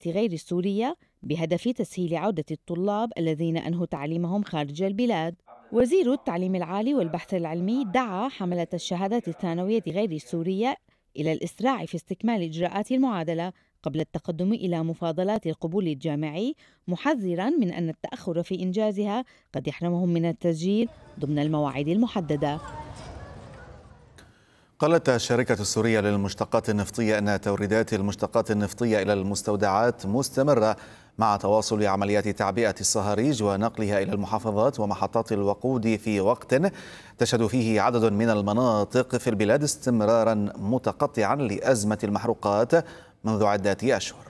غير السورية بهدف تسهيل عودة الطلاب الذين أنهوا تعليمهم خارج البلاد. وزير التعليم العالي والبحث العلمي دعا حملة الشهادات الثانوية غير السورية إلى الإسراع في استكمال إجراءات المعادلة قبل التقدم إلى مفاضلات القبول الجامعي، محذراً من أن التأخر في إنجازها قد يحرمهم من التسجيل ضمن المواعيد المحددة. قالت الشركة السورية للمشتقات النفطية أن توريدات المشتقات النفطية إلى المستودعات مستمرة مع تواصل عمليات تعبئة الصهاريج ونقلها إلى المحافظات ومحطات الوقود في وقت تشهد فيه عدد من المناطق في البلاد استمرارا متقطعا لأزمة المحروقات منذ عدة أشهر.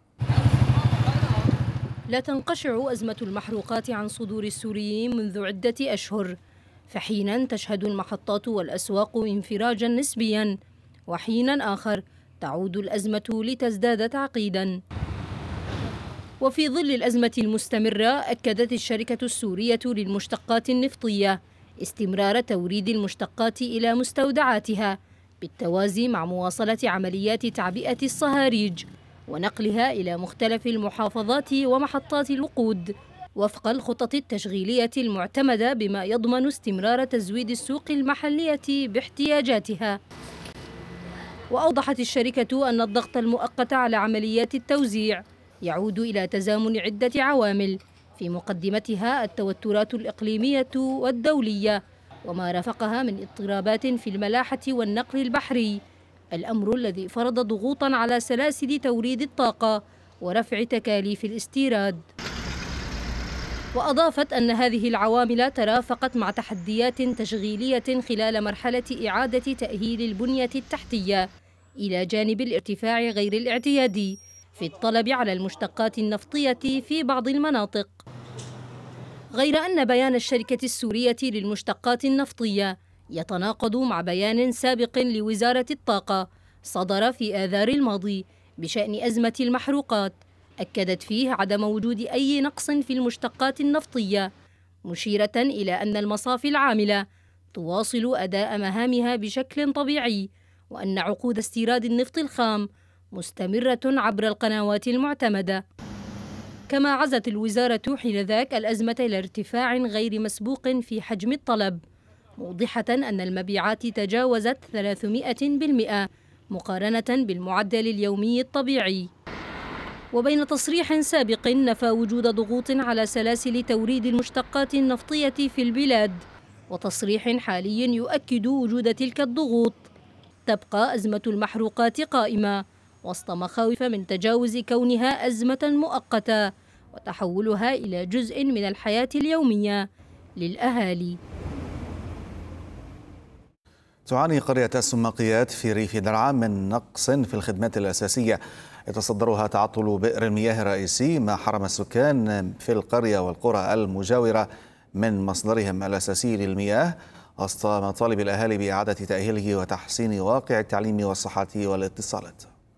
لا تنقشع أزمة المحروقات عن صدور السوريين منذ عدة أشهر، فحينا تشهد المحطات والأسواق انفراجا نسبيا، وحينا آخر تعود الأزمة لتزداد تعقيدا. وفي ظل الأزمة المستمرة أكدت الشركة السورية للمشتقات النفطية استمرار توريد المشتقات إلى مستودعاتها بالتوازي مع مواصلة عمليات تعبئة الصهاريج ونقلها إلى مختلف المحافظات ومحطات الوقود وفق الخطط التشغيلية المعتمدة، بما يضمن استمرار تزويد السوق المحلية باحتياجاتها. وأوضحت الشركة أن الضغط المؤقت على عمليات التوزيع يعود إلى تزامن عدة عوامل، في مقدمتها التوترات الإقليمية والدولية وما رافقها من اضطرابات في الملاحة والنقل البحري، الأمر الذي فرض ضغوطا على سلاسل توريد الطاقة ورفع تكاليف الاستيراد. وأضافت أن هذه العوامل ترافقت مع تحديات تشغيلية خلال مرحلة إعادة تأهيل البنية التحتية، إلى جانب الارتفاع غير الاعتيادي في الطلب على المشتقات النفطية في بعض المناطق. غير أن بيان الشركة السورية للمشتقات النفطية يتناقض مع بيان سابق لوزارة الطاقة صدر في آذار الماضي بشأن أزمة المحروقات، أكدت فيه عدم وجود أي نقص في المشتقات النفطية، مشيرة إلى أن المصافي العاملة تواصل أداء مهامها بشكل طبيعي، وأن عقود استيراد النفط الخام مستمرة عبر القنوات المعتمدة. كما عزت الوزارة حينذاك الأزمة إلى ارتفاع غير مسبوق في حجم الطلب، موضحة أن المبيعات تجاوزت 300% مقارنة بالمعدل اليومي الطبيعي. وبين تصريح سابق نفى وجود ضغوط على سلاسل توريد المشتقات النفطية في البلاد، وتصريح حالي يؤكد وجود تلك الضغوط، تبقى أزمة المحروقات قائمة وسط مخاوف من تجاوز كونها أزمة مؤقتة وتحولها إلى جزء من الحياة اليومية للأهالي. تعاني قرية السماقيات في ريف درعا من نقص في الخدمات الأساسية يتصدرها تعطل بئر المياه الرئيسي، ما حرم السكان في القرية والقرى المجاورة من مصدرهم الأساسي للمياه، وسط مطالب الأهالي بإعادة تأهيله وتحسين واقع التعليم والصحة والاتصالات.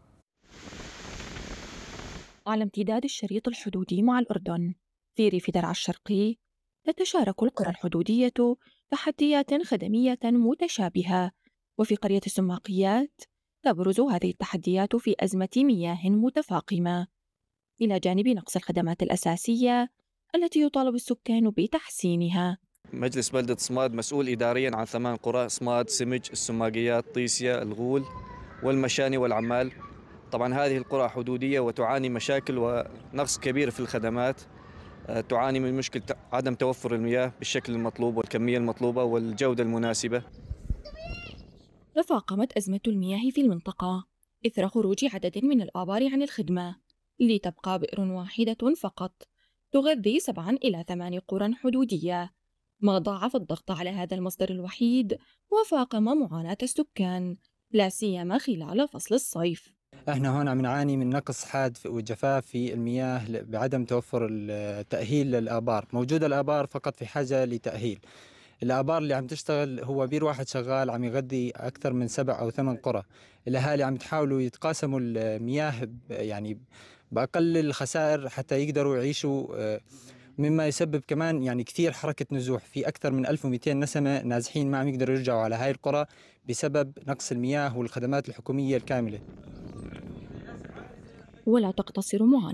على امتداد الشريط الحدودي مع الأردن في ريف درعا الشرقي، تتشارك القرى الحدودية تحديات خدمية متشابهة، وفي قرية السماقيات تبرز هذه التحديات في أزمة مياه متفاقمة، إلى جانب نقص الخدمات الأساسية التي يطالب السكان بتحسينها. مجلس بلدة صماد مسؤول إداريا عن 8 قرى: صماد، سمج، السماقيات، طيسيا، الغول والمشاني والعمال. طبعا هذه القرى حدودية وتعاني مشاكل ونقص كبير في الخدمات، تعاني من مشكلة عدم توفر المياه بالشكل المطلوب والكمية المطلوبة والجودة المناسبة. تفاقمت أزمة المياه في المنطقة إثر خروج عدد من الآبار عن الخدمة، لتبقى بئر واحدة فقط تغذي 7 إلى 8 قرى حدودية، ما ضاعف الضغط على هذا المصدر الوحيد وفاقم معاناة السكان، لا سيما خلال فصل الصيف. احنا هنا بنعاني من نقص حاد وجفاف في المياه بعدم توفر التأهيل للآبار. موجودة الآبار فقط في حاجة لتأهيل. الآبار اللي عم تشتغل هو بير واحد شغال عم يغذي أكثر من 7 أو 8 قرى. الأهالي عم تحاولوا يتقاسموا المياه يعني بأقل الخسائر حتى يقدروا يعيشوا، مما يسبب كمان يعني كثير حركة نزوح، في أكثر من 1200 نسمة نازحين ما عم يقدروا يرجعوا على هاي القرى بسبب نقص المياه والخدمات الحكومية الكاملة. ولا تقتصر معاناة